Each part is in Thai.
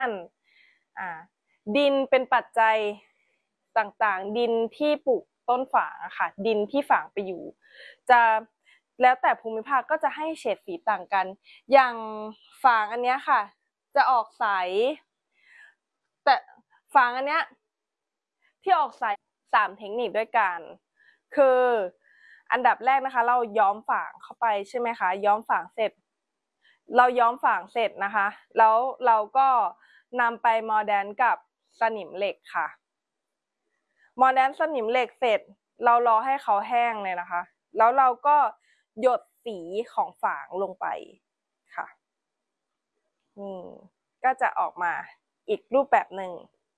อ่าดินเป็นปัจจัยต่างๆดินที่ปลูกต้นฝางอะค่ะดินที่ฝางไปอยู่จะแล้วแต่ภูมิภาคก็จะให้เฉดสีต่างกันอย่างฝางอันเนี้ยค่ะจะออกใสแต่ฝางอันเนี้ยที่ออกใส3เทคนิคด้วยกันคืออันดับแรกนะคะเราย้อมฝางเข้าไปใช่ไหมคะย้อมฝางเสร็จเราย้อมฝางเสร็จนะคะแล้วเราก็นำไปโมเดลกับสนิมเหล็กค่ะโมเดลสนิมเหล็กเสร็จเรารอให้เขาแห้งเลยนะคะแล้วเราก็หยดสีของฝางลงไปค่ะนี่ก็จะออกมาอีกรูปแบบหนึ่ง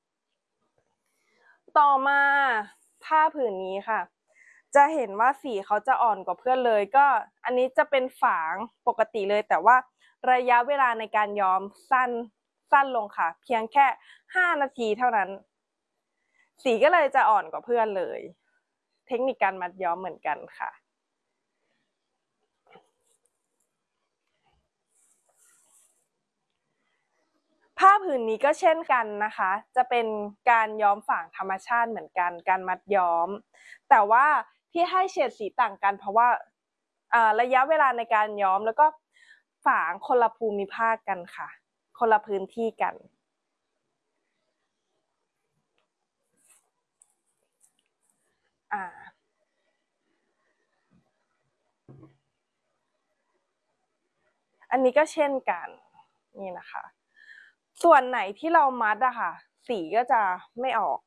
ต่อมาผ้าผืนนี้ค่ะจะเห็นว่าสีเขาจะอ่อนกว่าเพื่อนเลยก็อันนี้จะเป็นฝางปกติเลยแต่ว่าระยะเวลาในการย้อมสั้นลงค่ะเพียงแค่5 นาทีเท่านั้นสีก็เลยจะอ่อนกว่าเพื่อนเลยเทคนิคการมัดย้อมเหมือนกันค่ะผ้าผืนนี้ก็เช่นกันนะคะจะเป็นการย้อมฝางธรรมชาติเหมือนกันการมัดย้อมแต่ว่าที่ให้เฉดสีต่างกันเพราะว่าระยะเวลาในการย้อมแล้วก็ฝางคนละภูมิภาคกันค่ะคนละพื้นที่กันอันนี้ก็เช่นกันนี่นะคะส่วนไหนที่เรามัดอะค่ะสีก็จะไม่ออก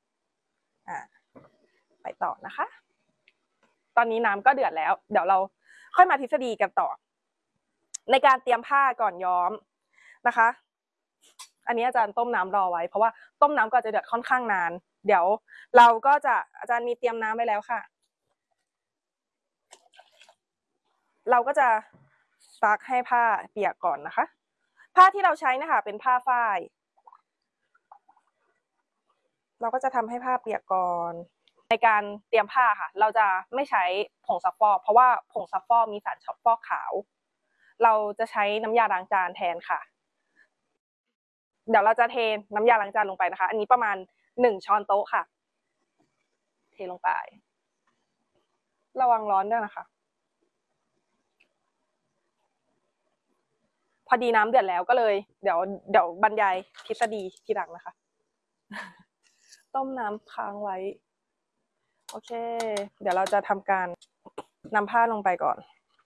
ไปต่อนะคะตอนนี้น้ำก็เดือดแล้วเดี๋ยวเราค่อยมาทฤษฎีกันต่อในการเตรียมผ้าก่อนย้อมนะคะอันนี้อาจารย์ต้มน้ำรอไว้เพราะว่าต้มน้ำก็จะเดือดค่อนข้างนานเดี๋ยวเราก็จะอาจารย์มีเตรียมน้ำไว้แล้วค่ะเราก็จะซักให้ผ้าเปียกก่อนนะคะผ้าที่เราใช้นะคะเป็นผ้าฝ้ายเราก็จะทำให้ผ้าเปียกก่อนในการเตรียมผ้าค่ะเราจะไม่ใช้ผงซักฟอกเพราะว่าผงซักฟอกมีสารฟอกขาวเราจะใช้น้ำยาล้างจานแทนค่ะเดี๋ยวเราจะเทน้ำยาล้างจานลงไปนะคะอันนี้ประมาณ1 ช้อนโต๊ะค่ะเทลงไป ระวังร้อนด้วยนะคะพอดีน้ำเดือดแล้วก็เลยเดี๋ยวบรรยายทฤษฎีทีหลังนะคะต้มน้ำค้างไว้โอเคเดี๋ยวเราจะทำการนำผ้าลงไปก่อน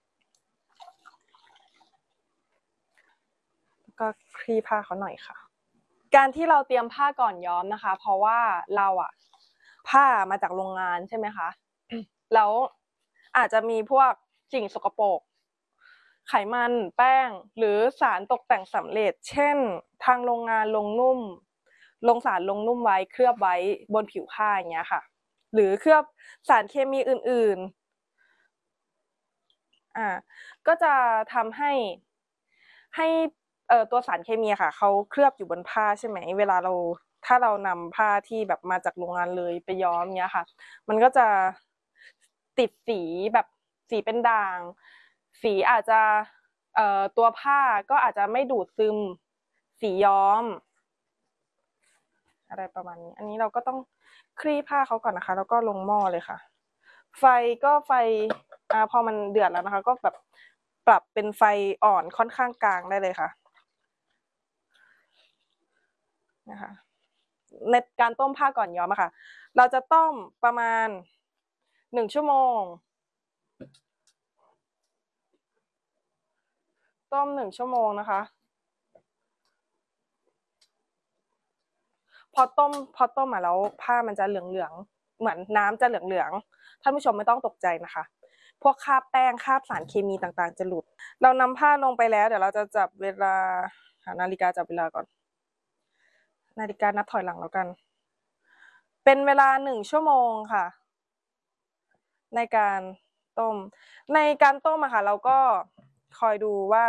ก็คลี่ผ้าเขาหน่อยค่ะการที่เราเตรียมผ้าก่อนย้อมนะคะเพราะว่าเราอะผ้ามาจากโรงงานใช่ไหมคะแล้วอาจจะมีพวกสิ่งสกปรกไขมันแป้งหรือสารตกแต่งสำเร็จเช่นทางโรงงานลงสารลงนุ่มไว้เคลือบไว้บนผิวผ้าอย่างเงี้ยค่ะหรือเคลือบสารเคมีอื่นๆก็จะทำให้ตัวสารเคมีค่ะเขาเคลือบอยู่บนผ้าใช่ไหมเวลาถ้าเรานำผ้าที่แบบมาจากโรงงานเลยไปย้อมเงี้ยค่ะมันก็จะติดสีแบบสีเป็นด่างสีอาจจะตัวผ้าก็อาจจะไม่ดูดซึมสีย้อมอะไรประมาณนี้อันนี้เราก็ต้องคลี่ผ้าเขาก่อนนะคะแล้วก็ลงหม้อเลยค่ะไฟก็ไฟพอมันเดือดแล้วนะคะก็แบบปรับเป็นไฟอ่อนค่อนข้างกลางได้เลยค่ะนะคะในการต้มผ้าก่อนย้อมอะค่ะเราจะต้มประมาณ1 ชั่วโมงต้ม1 ชั่วโมงนะคะพอต้มมาแล้วผ้ามันจะเหลืองๆเหมือนน้ำจะเหลืองๆท่านผู้ชมไม่ต้องตกใจนะคะพวกคราบแป้งคราบสารเคมีต่างๆจะหลุดเรานำผ้าลงไปแล้วเดี๋ยวเราจะจับเวลาหานาฬิกาจับเวลาก่อนนาฬิกานับถอยหลังแล้วกันเป็นเวลา1 ชั่วโมงค่ะในการต้มในการต้มอะค่ะเราก็คอยดูว่า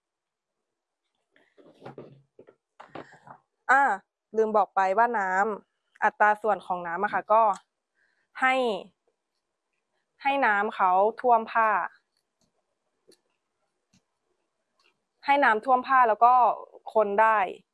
ลืมบอกไปว่าน้ำอัตราส่วนของน้ำอะค่ะก็ให้น้ำเขาท่วมผ้าให้น้ำท่วมผ้าแล้วก็คนได้